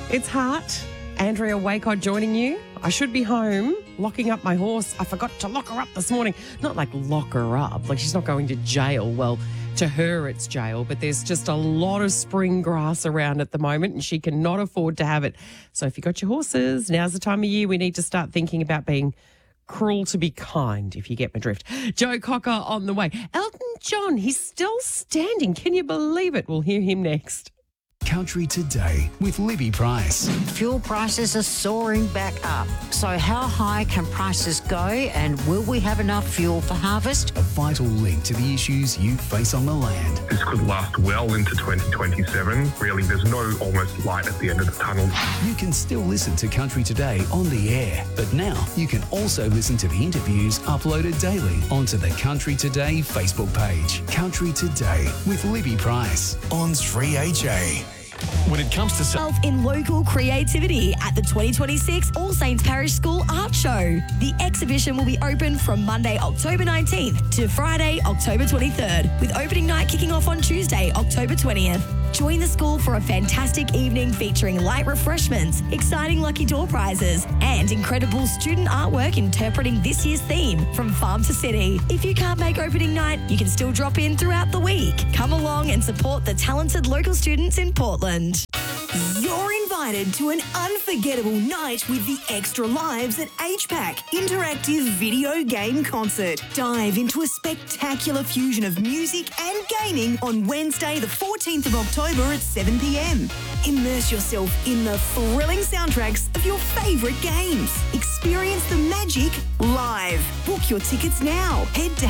It's Heart. Andrea Waycott joining you. I should be home locking up my horse. I forgot to lock her up this morning. Not like lock her up, like she's not going to jail. Well, to her it's jail, but there's just a lot of spring grass around at the moment and she cannot afford to have it. So if you got your horses, now's the time of year we need to start thinking about being cruel to be kind, if you get my drift. Joe Cocker on the way. Elton John, he's still standing. Can you believe it? We'll hear him next. Country Today with Libby Price. Fuel prices are soaring back up. So how high can prices go and will we have enough fuel for harvest? A vital link to the issues you face on the land. This could last well into 2027. Really, there's no almost light at the end of the tunnel. You can still listen to Country Today on the air, but now you can also listen to the interviews uploaded daily onto the Country Today Facebook page. Country Today with Libby Price on 3HA. When it comes to in local creativity at the 2026 All Saints Parish School Art Show. The exhibition will be open from Monday, October 19th to Friday, October 23rd, with opening night kicking off on Tuesday, October 20th. Join the school for a fantastic evening featuring light refreshments, exciting lucky door prizes, and incredible student artwork interpreting this year's theme, From Farm to City. If you can't make opening night, you can still drop in throughout the week. Come along and support the talented local students in Portland. You're invited to an unforgettable night with the Extra Lives at HPAC Interactive Video Game Concert. Dive into a spectacular fusion of music and gaming on Wednesday, the 14th of October at 7 p.m. Immerse yourself in the thrilling soundtracks of your favourite games. Experience the magic live. Book your tickets now. Head to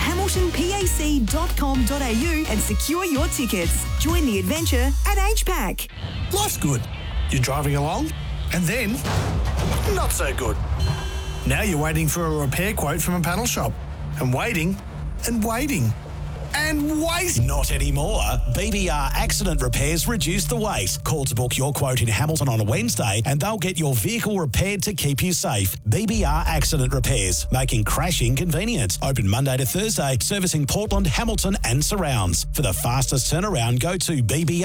hamiltonpac.com.au and secure your tickets. Join the adventure at HPAC. life's good. You're driving along, and then not so good. Now you're waiting for a repair quote from a panel shop, and waiting, and waiting, and waiting. Not anymore. BBR Accident Repairs reduce the wait. Call to book your quote in Hamilton on a Wednesday and they'll get your vehicle repaired to keep you safe. BBR Accident Repairs, making crashing convenient. Open Monday to Thursday, servicing Portland, Hamilton and surrounds. For the fastest turnaround, go to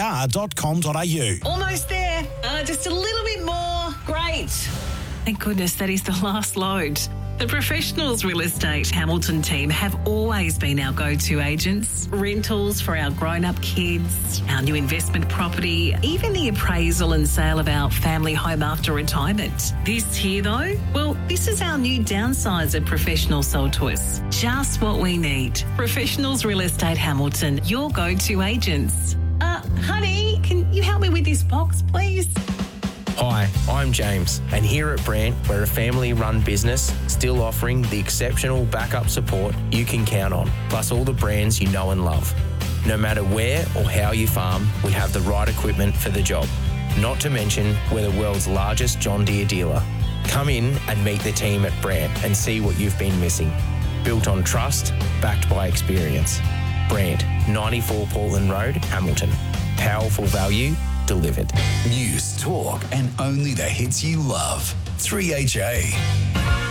bbr.com.au. Almost there. Just a little bit more. Great. Thank goodness that is the last load. The Professionals Real Estate Hamilton team have always been our go-to agents. Rentals for our grown-up kids, our new investment property, even the appraisal and sale of our family home after retirement. This here, though, well, this is our new downsizer Professionals sold to us. Just what we need. Professionals Real Estate Hamilton, your go-to agents. Honey, can you help me with this box, please? Hi, I'm James, and here at Brandt, we're a family-run business still offering the exceptional backup support you can count on, plus all the brands you know and love. No matter where or how you farm, we have the right equipment for the job. Not to mention, we're the world's largest John Deere dealer. Come in and meet the team at Brandt and see what you've been missing. Built on trust, backed by experience. Brandt, 94 Portland Road, Hamilton. Powerful value delivered. News, talk, and only the hits you love. 3HA.